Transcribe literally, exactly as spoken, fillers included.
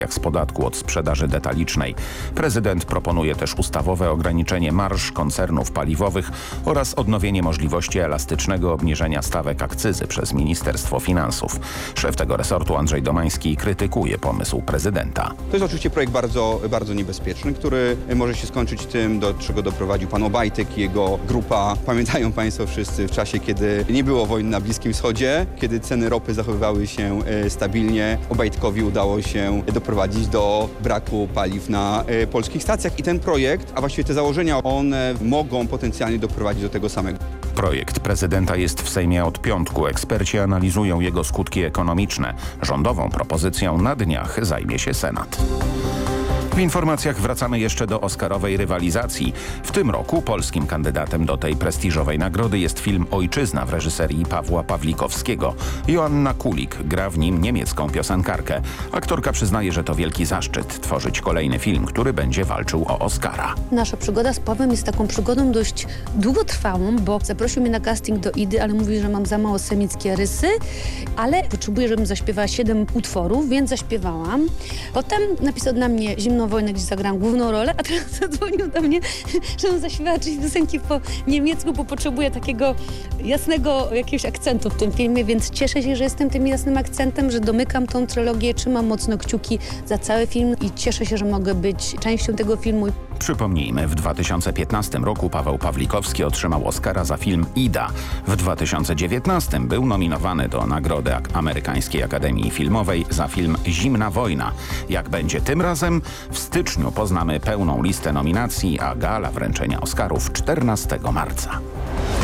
z podatku od sprzedaży detalicznej. Prezydent proponuje też ustawowe ograniczenie marż koncernów paliwowych oraz odnowienie możliwości elastycznego obniżenia stawek akcyzy przez Ministerstwo Finansów. Szef tego resortu Andrzej Domański krytykuje pomysł prezydenta. To jest oczywiście projekt bardzo, bardzo niebezpieczny, który może się skończyć tym, do czego doprowadził pan Obajtek i jego grupa. Pamiętają państwo wszyscy w czasie, kiedy nie było wojny na Bliskim Wschodzie, kiedy ceny ropy zachowywały się stabilnie. Obajtkowi udało się doprowadzić do braku paliw na y, polskich stacjach i ten projekt, a właściwie te założenia, one mogą potencjalnie doprowadzić do tego samego. Projekt prezydenta jest w Sejmie od piątku. Eksperci analizują jego skutki ekonomiczne. Rządową propozycją na dniach zajmie się Senat. W informacjach wracamy jeszcze do oscarowej rywalizacji. W tym roku polskim kandydatem do tej prestiżowej nagrody jest film Ojczyzna w reżyserii Pawła Pawlikowskiego. Joanna Kulik gra w nim niemiecką piosenkarkę. Aktorka przyznaje, że to wielki zaszczyt tworzyć kolejny film, który będzie walczył o Oscara. Nasza przygoda z Pawłem jest taką przygodą dość długotrwałą, bo zaprosił mnie na casting do Idy, ale mówi, że mam za mało semickie rysy, ale potrzebuję, żebym zaśpiewała siedem utworów, więc zaśpiewałam. Potem napisał na mnie Zimną wojnę, gdzie zagrałam główną rolę, a teraz zadzwonił do mnie, żebym zaśpiewała trzy piosenki po niemiecku, bo potrzebuję takiego jasnego jakiegoś akcentu w tym filmie, więc cieszę się, że jestem tym jasnym akcentem, że domykam tą trylogię, trzymam mocno kciuki za cały film i cieszę się, że mogę być częścią tego filmu. Przypomnijmy, w dwa tysiące piętnastym roku Paweł Pawlikowski otrzymał Oscara za film Ida. W dwa tysiące dziewiętnastym był nominowany do Nagrody Amerykańskiej Akademii Filmowej za film Zimna wojna. Jak będzie tym razem? W styczniu poznamy pełną listę nominacji, a gala wręczenia Oscarów czternastego marca.